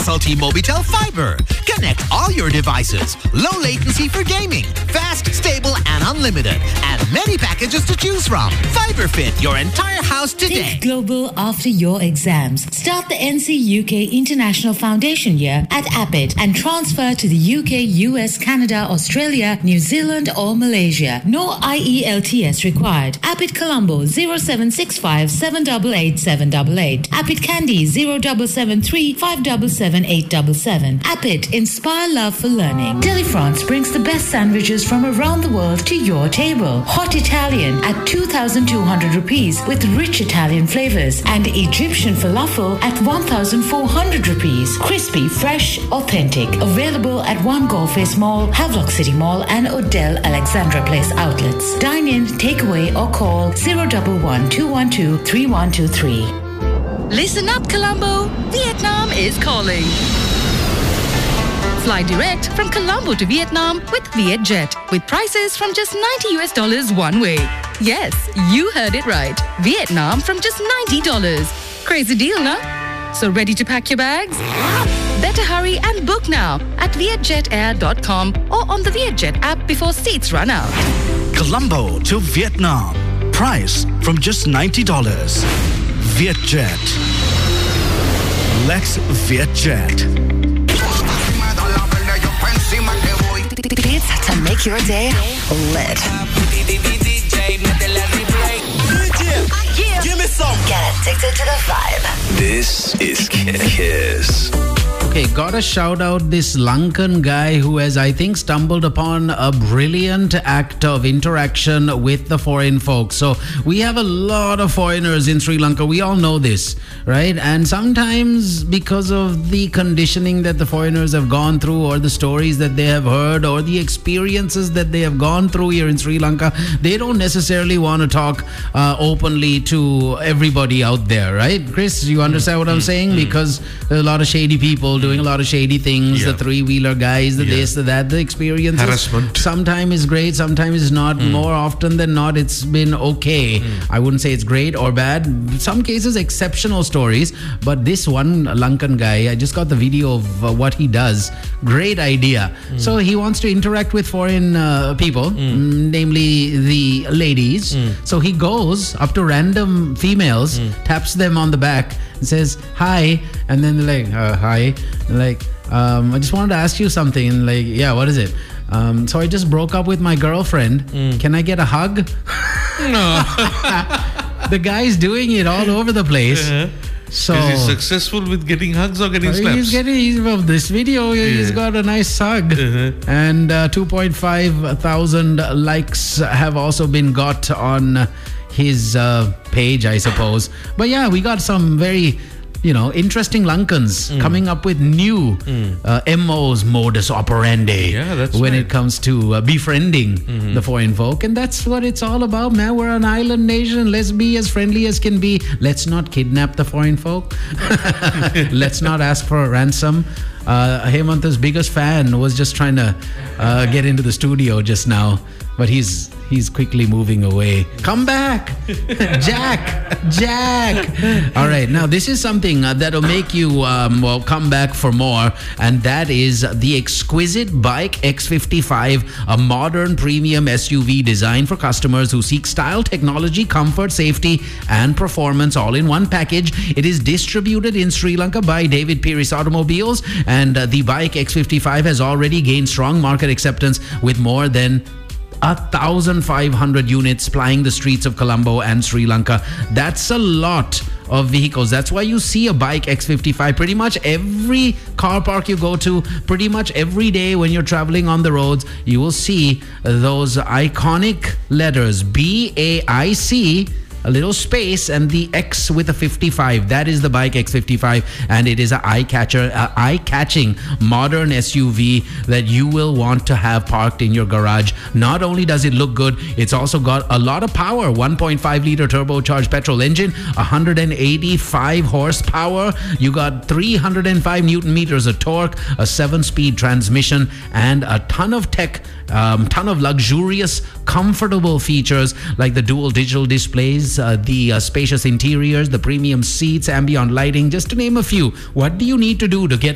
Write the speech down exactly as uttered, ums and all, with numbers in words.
Salty Mobitel Fiber. Connect all your devices. Low latency for gaming. Fast, stable, and unlimited. And many packages to choose from. Fiber Fit your entire house today. Think global after your exams. Start the N C U K International Foundation year at Appit and transfer to the U K, U S, Canada, Australia, New Zealand, or Malaysia. No I E L T S required. Appit Colombo zero seven six five seven eight eight seven eight eight. Appit Kandy zero seven seven three five seven seven eight seven seven. Appit, inspire love for learning. Delifrance brings the best sandwiches from around the world to your table. Hot Italian at two thousand two hundred rupees with rich Italian flavors, and Egyptian falafel at one thousand four hundred rupees. Crispy, fresh, authentic. Available at One Golface Mall, Havelock City Mall, and Odell Alexandra Place outlets. Dine in, take away, or call zero one one two one two three one two three. Listen up, Colombo. Vietnam is calling. Fly direct from Colombo to Vietnam with Vietjet with prices from just ninety U S dollars one way. Yes, you heard it right. Vietnam from just ninety dollars. Crazy deal, no? So ready to pack your bags? Better hurry and book now at vietjet air dot com or on the Vietjet app before seats run out. Colombo to Vietnam. Price from just ninety dollars. Vietjet. Lex Vietjet. Beats to make your day lit. Give me some. Get addicted to the vibe. This is Kiss. Okay, gotta shout out this Lankan guy who has, I think, stumbled upon a brilliant act of interaction with the foreign folks. So we have a lot of foreigners in Sri Lanka. We all know this, right? And sometimes because of the conditioning that the foreigners have gone through, or the stories that they have heard, or the experiences that they have gone through here in Sri Lanka, they don't necessarily want to talk uh, openly to everybody out there, right? Chris, you understand what I'm saying? Because there's a lot of shady people doing a lot of shady things, yeah. the three-wheeler guys, the yeah. this, the that, the experiences. Harassment. Sometimes is great, sometimes is not. Mm. More often than not, it's been okay. Mm. I wouldn't say it's great or bad. Some cases, exceptional stories. But this one Lankan guy, I just got the video of uh, what he does. Great idea. Mm. So he wants to interact with foreign uh, people, mm. namely the ladies. Mm. So he goes up to random females, mm. taps them on the back, and says, hi. And then they're like, uh, hi. And like, um, I just wanted to ask you something. And like, yeah, what is it? Um, so I just broke up with my girlfriend. Mm. Can I get a hug? No. The guy's doing it all over the place. Uh-huh. So is he successful with getting hugs or getting slaps? He's getting, he's, well, this video, yeah. he's got a nice hug. Uh-huh. And uh, two point five thousand likes have also been got on his uh, page, I suppose. But yeah, we got some very, you know, interesting Lankans mm. coming up with new mm. uh, M Os, modus operandi, yeah, that's when right. it comes to uh, befriending mm-hmm. the foreign folk. And that's what it's all about, man. We're an island nation. Let's be as friendly as can be. Let's not kidnap the foreign folk. Let's not ask for a ransom. Uh, Hemanta's biggest fan was just trying to uh, get into the studio just now, but he's he's quickly moving away. Come back, Jack, Jack. All right, now this is something uh, that'll make you um, well come back for more, and that is the exquisite Bike X fifty-five, a modern premium S U V designed for customers who seek style, technology, comfort, safety, and performance all in one package. It is distributed in Sri Lanka by David Pierce Automobiles. And uh, the Bike X fifty-five has already gained strong market acceptance with more than one thousand five hundred units plying the streets of Colombo and Sri Lanka. That's a lot of vehicles. That's why you see a Bike X fifty-five pretty much every car park you go to, pretty much every day when you're traveling on the roads, you will see those iconic letters B A I C, a little space, and the X with a fifty-five. That is the Bike X fifty-five, and it is an eye-catcher, uh, eye-catching modern S U V that you will want to have parked in your garage. Not only does it look good, it's also got a lot of power. one point five liter turbocharged petrol engine, one hundred eighty-five horsepower. You got three hundred five newton meters of torque, a seven-speed transmission, and a ton of tech, um, ton of luxurious, comfortable features like the dual digital displays, Uh, the uh, spacious interiors, the premium seats, ambient lighting, just to name a few. What do you need to do to get